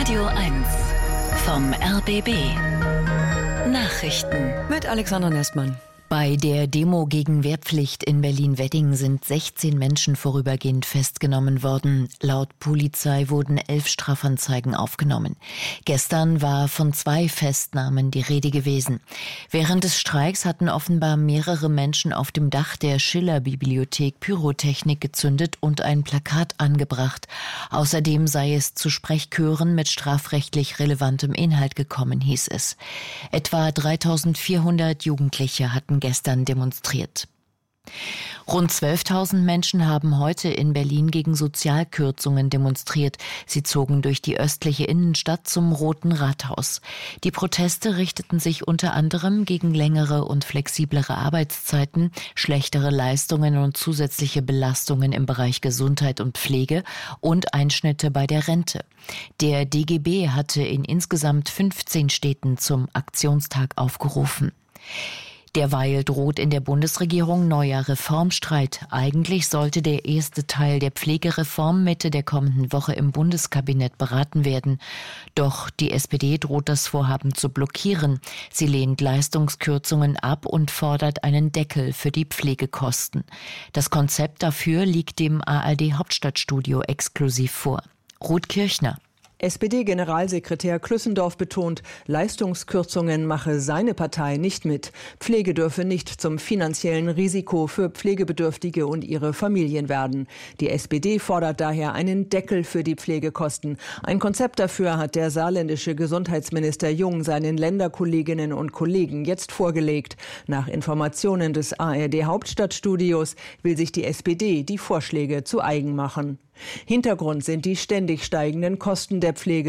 Radio 1 vom RBB Nachrichten mit Alexander Nestmann. Bei der Demo gegen Wehrpflicht in Berlin-Wedding sind 16 Menschen vorübergehend festgenommen worden. Laut Polizei wurden 11 Strafanzeigen aufgenommen. Gestern war von 2 Festnahmen die Rede gewesen. Während des Streiks hatten offenbar mehrere Menschen auf dem Dach der Schiller-Bibliothek Pyrotechnik gezündet und ein Plakat angebracht. Außerdem sei es zu Sprechchören mit strafrechtlich relevantem Inhalt gekommen, hieß es. Etwa 3.400 Jugendliche hatten gestern demonstriert. Rund 12.000 Menschen haben heute in Berlin gegen Sozialkürzungen demonstriert. Sie zogen durch die östliche Innenstadt zum Roten Rathaus. Die Proteste richteten sich unter anderem gegen längere und flexiblere Arbeitszeiten, schlechtere Leistungen und zusätzliche Belastungen im Bereich Gesundheit und Pflege und Einschnitte bei der Rente. Der DGB hatte in insgesamt 15 Städten zum Aktionstag aufgerufen. Derweil droht in der Bundesregierung neuer Reformstreit. Eigentlich sollte der erste Teil der Pflegereform Mitte der kommenden Woche im Bundeskabinett beraten werden. Doch die SPD droht das Vorhaben zu blockieren. Sie lehnt Leistungskürzungen ab und fordert einen Deckel für die Pflegekosten. Das Konzept dafür liegt dem ARD-Hauptstadtstudio exklusiv vor. Ruth Kirchner. SPD-Generalsekretär Klüssendorf betont, Leistungskürzungen mache seine Partei nicht mit. Pflege dürfe nicht zum finanziellen Risiko für Pflegebedürftige und ihre Familien werden. Die SPD fordert daher einen Deckel für die Pflegekosten. Ein Konzept dafür hat der saarländische Gesundheitsminister Jung seinen Länderkolleginnen und Kollegen jetzt vorgelegt. Nach Informationen des ARD-Hauptstadtstudios will sich die SPD die Vorschläge zu eigen machen. Hintergrund sind die ständig steigenden Kosten der Pflege